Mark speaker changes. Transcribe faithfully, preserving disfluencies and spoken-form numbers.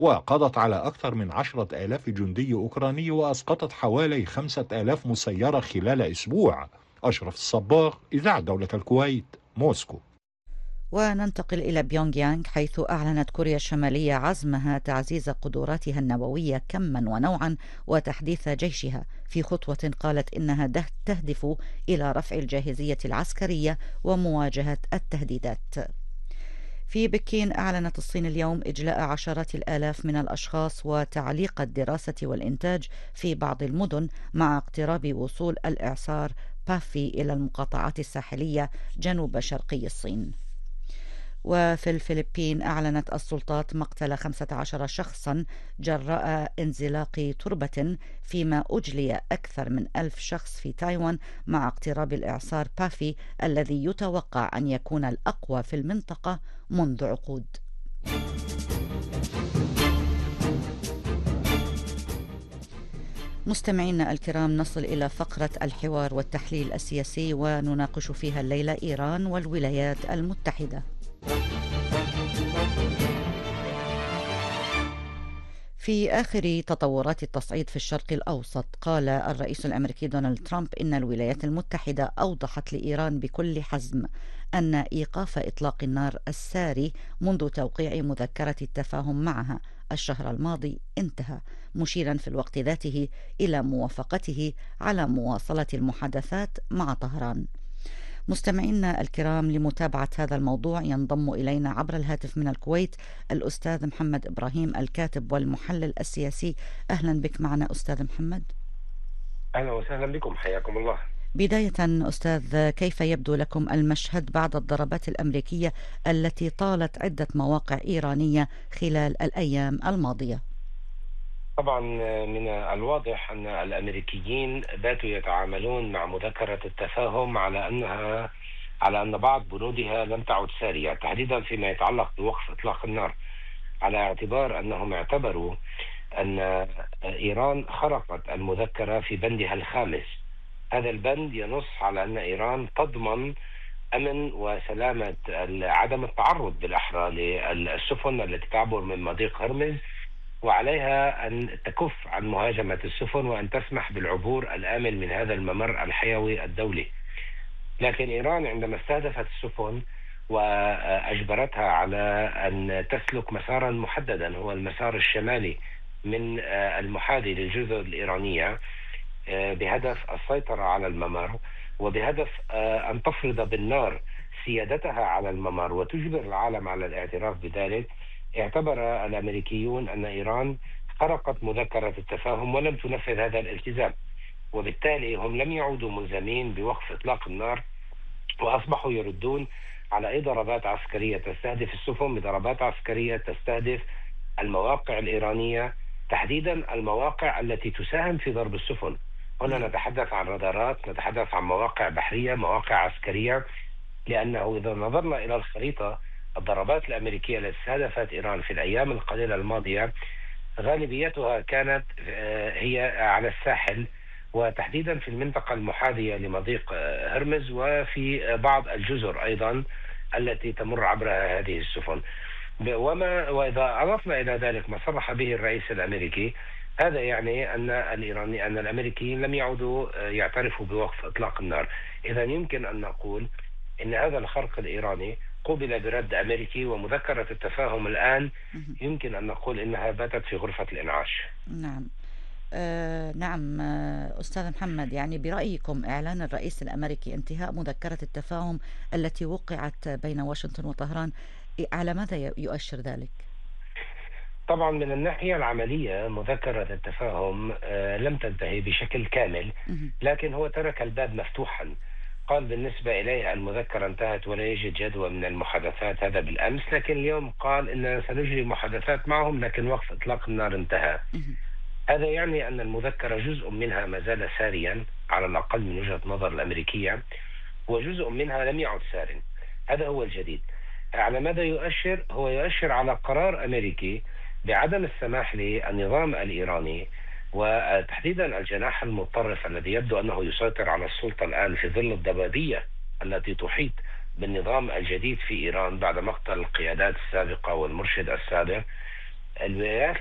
Speaker 1: وقضت على أكثر من عشرة آلاف جندي أوكراني وأسقطت حوالي خمسة آلاف مسيرة خلال أسبوع. أشرف الصباغ، إذاعة دولة الكويت، موسكو.
Speaker 2: وننتقل إلى بيونغ يانغ، حيث أعلنت كوريا الشمالية عزمها تعزيز قدراتها النووية كما ونوعا وتحديث جيشها، في خطوة قالت إنها ده- تهدف إلى رفع الجاهزية العسكرية ومواجهة التهديدات. في بكين أعلنت الصين اليوم إجلاء عشرات الآلاف من الأشخاص وتعليق الدراسة والإنتاج في بعض المدن مع اقتراب وصول الإعصار بافي إلى المقاطعات الساحلية جنوب شرقي الصين. وفي الفلبين أعلنت السلطات مقتل خمسة عشر شخصا جراء انزلاق تربة، فيما أجلي أكثر من ألف شخص في تايوان مع اقتراب الإعصار بافي الذي يتوقع أن يكون الأقوى في المنطقة منذ عقود. مستمعينا الكرام، نصل إلى فقرة الحوار والتحليل السياسي ونناقش فيها الليلة إيران والولايات المتحدة. في آخر تطورات التصعيد في الشرق الأوسط، قال الرئيس الأمريكي دونالد ترامب إن الولايات المتحدة أوضحت لإيران بكل حزم أن إيقاف إطلاق النار الساري منذ توقيع مذكرة التفاهم معها الشهر الماضي انتهى، مشيرا في الوقت ذاته إلى موافقته على مواصلة المحادثات مع طهران. مستمعينا الكرام، لمتابعة هذا الموضوع ينضم إلينا عبر الهاتف من الكويت الأستاذ محمد إبراهيم، الكاتب والمحلل السياسي. أهلا بك معنا أستاذ محمد.
Speaker 3: أهلا وسهلا بكم، حياكم الله.
Speaker 2: بداية أستاذ، كيف يبدو لكم المشهد بعد الضربات الأمريكية التي طالت عدة مواقع إيرانية خلال الأيام الماضية؟
Speaker 3: طبعا من الواضح أن الأمريكيين باتوا يتعاملون مع مذكرة التفاهم على أنها على أن بعض بنودها لم تعد سارية، تحديدا فيما يتعلق بوقف إطلاق النار، على اعتبار أنهم اعتبروا أن إيران خرقت المذكرة في بندها الخامس. هذا البند ينص على أن إيران تضمن أمن وسلامة عدم التعرض بالأحرى للسفن التي تعبر من مضيق هرمز، وعليها أن تكف عن مهاجمة السفن وأن تسمح بالعبور الآمن من هذا الممر الحيوي الدولي. لكن إيران عندما استهدفت السفن وأجبرتها على أن تسلك مسارا محددا، هو المسار الشمالي من المحاذي للجزر الإيرانية، بهدف السيطرة على الممر وبهدف أن تفرض بالنار سيادتها على الممر وتجبر العالم على الاعتراف بذلك، اعتبر الأمريكيون أن إيران خرقت مذكرة التفاهم ولم تنفذ هذا الالتزام، وبالتالي هم لم يعودوا ملزمين بوقف إطلاق النار، وأصبحوا يردون على أي ضربات عسكرية تستهدف السفن بضربات عسكرية تستهدف المواقع الإيرانية، تحديدا المواقع التي تساهم في ضرب السفن. هنا نتحدث عن رادارات، نتحدث عن مواقع بحرية، مواقع عسكرية، لأنه إذا نظرنا إلى الخريطة، الضربات الأمريكية التي استهدفت إيران في الأيام القليلة الماضية غالبيتها كانت هي على الساحل، وتحديدا في المنطقة المحاذية لمضيق هرمز، وفي بعض الجزر أيضا التي تمر عبرها هذه السفن. وما وإذا أضفنا إلى ذلك ما صرح به الرئيس الأمريكي، هذا يعني أن الإيراني أن الأمريكيين لم يعودوا يعترفوا بوقف إطلاق النار. إذا يمكن أن نقول إن هذا الخرق الإيراني قوبل برد أمريكي، ومذكرة التفاهم الآن يمكن أن نقول إنها باتت في غرفة الإنعاش.
Speaker 2: نعم. آه نعم. آه أستاذ محمد، يعني برأيكم إعلان الرئيس الأمريكي انتهاء مذكرة التفاهم التي وقعت بين واشنطن وطهران على ماذا يؤشر ذلك؟
Speaker 3: طبعا من الناحية العملية مذكرة التفاهم آه لم تنتهي بشكل كامل، لكن هو ترك الباب مفتوحا. قال بالنسبة إليه المذكرة انتهت ولا يوجد جدوى من المحادثات، هذا بالأمس، لكن اليوم قال إننا سنجري محادثات معهم لكن وقف إطلاق النار انتهى. هذا يعني أن المذكرة جزء منها ما زال ساريا على الأقل من وجهة نظر الأمريكية، وجزء منها لم يعد سارا. هذا هو الجديد. على ماذا يؤشر؟ هو يؤشر على قرار أمريكي بعدم السماح للنظام الإيراني وتحديدا الجناح المتطرف الذي يبدو أنه يسيطر على السلطة الآن في ظل الضبابية التي تحيط بالنظام الجديد في إيران بعد مقتل القيادات السابقة والمرشد السابق، الولايات